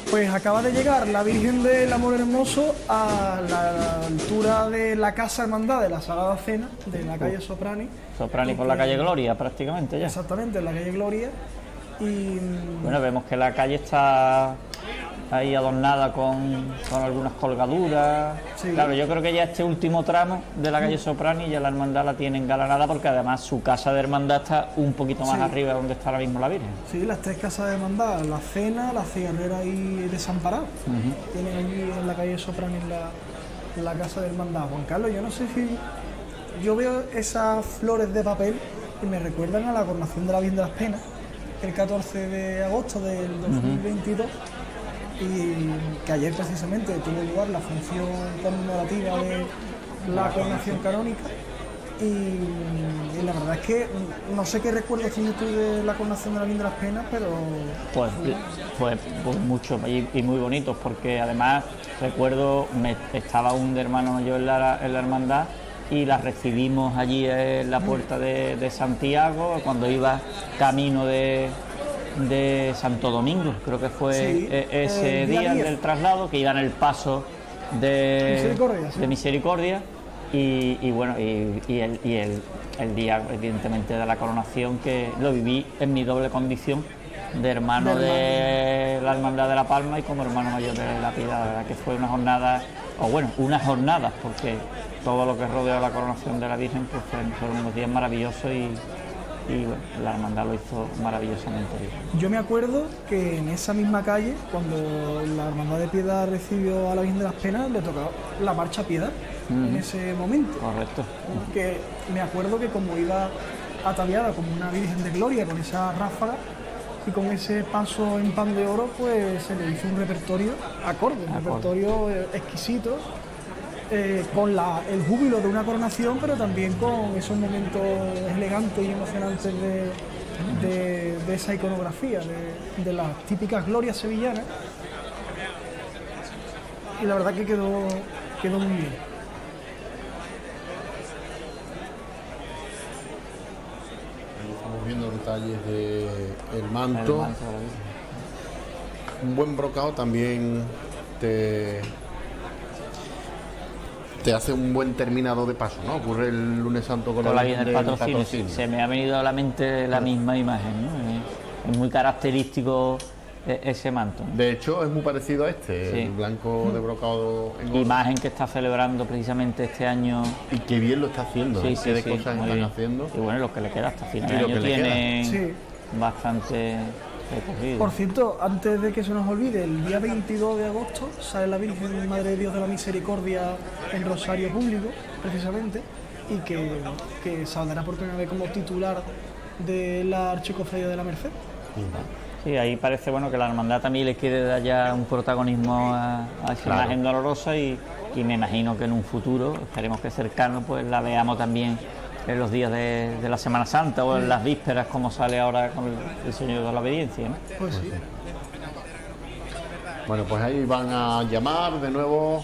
Pues acaba de llegar la Virgen del Amor Hermoso a la altura de la Casa Hermandad de la Sagrada Cena, de la calle Soprani. Soprani por la calle Gloria, prácticamente ya. Exactamente, en la calle Gloria. Y bueno, vemos que la calle está ahí adornada con algunas colgaduras. Sí. Claro, yo creo que ya este último tramo de la calle Soprani ya la hermandad la tiene engalanada, porque además su casa de hermandad está un poquito más arriba donde está ahora mismo la Virgen. Sí, las tres casas de hermandad, la Cena, la Cigarrera y Desamparado. Tienen allí en la calle Soprani la casa de hermandad. Juan Carlos, yo no sé si yo veo esas flores de papel y me recuerdan a la coronación de la Virgen de las Penas, el 14 de agosto del 2022. Y que ayer precisamente tuvo lugar la función conmemorativa de la coronación canónica y la verdad es que no sé qué recuerdos tienes tú de la coronación de la Virgen de las Penas, pero pues mucho y muy bonitos, porque además recuerdo estaba un hermano mayor en la hermandad y la recibimos allí en la puerta de Santiago cuando iba camino de Santo Domingo, creo que fue sí, ese día del traslado, que iba en el paso de Misericordia, y bueno, y el día evidentemente de la coronación, que lo viví en mi doble condición de hermano de la Hermandad de La Palma y como hermano mayor de la Piedad. La verdad que fue una jornada, unas jornadas, porque todo lo que rodeó la coronación de la Virgen pues fueron unos días maravillosos y bueno, la hermandad lo hizo maravillosamente bien. Yo me acuerdo que en esa misma calle, cuando la Hermandad de Piedad recibió a la Virgen de las Penas, le tocaba la marcha Piedad en ese momento. Correcto. Que me acuerdo que como iba ataviada como una Virgen de Gloria, con esa ráfaga y con ese paso en pan de oro, pues se le hizo un repertorio acorde, un repertorio exquisito. Con el júbilo de una coronación, pero también con esos momentos elegantes y emocionantes de esa iconografía, de las típicas glorias sevillanas. Y la verdad que quedó muy bien. Estamos viendo detalles del manto. Un buen brocado también te hace un buen terminado de paso, ¿no? Ocurre el lunes santo con la Virgen del Patrocinio. Se me ha venido a la mente la misma imagen, ¿no? Es muy característico ese manto, ¿no? De hecho, es muy parecido a este, el blanco de brocado en oro. Imagen que está celebrando precisamente este año. Y qué bien lo está haciendo, ¿no? Qué de cosas están haciendo. Y bueno, lo que le queda hasta final de año tiene bastante recorrido. Por cierto, antes de que se nos olvide, el día 22 de agosto sale la Virgen Madre de Dios de la Misericordia en Rosario Público, precisamente, y que saldrá por primera vez como titular de la Archicofradía de la Merced. Sí, ahí parece que la hermandad también le quiere dar ya un protagonismo a esa imagen dolorosa y me imagino que en un futuro, esperemos que cercano, pues la veamos también en los días de la Semana Santa o en las vísperas, como sale ahora con el Señor de la Obediencia, ¿no? Pues sí. Bueno, pues ahí van a llamar de nuevo.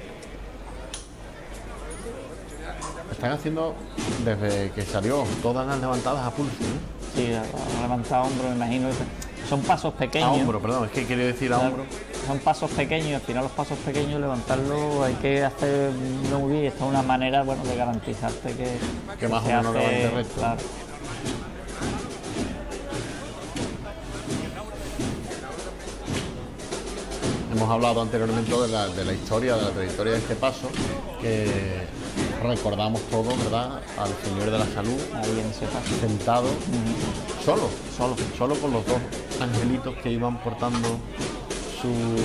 Están haciendo, desde que salió, todas las levantadas a pulso, ¿no? Sí, a levantar hombro, me imagino. Son pasos pequeños. A hombro, perdón, es que quiere decir a hombro. Son pasos pequeños y al final los pasos pequeños, levantarlo hay que hacerlo muy bien. Esta es una manera, de garantizarte que más o menos levante recto. Claro. Hemos hablado anteriormente de la historia, de la trayectoria de este paso, que recordamos todos, ¿verdad?, al Señor de la Salud, ahí en ese paso, sentado, solo con los dos angelitos que iban portando su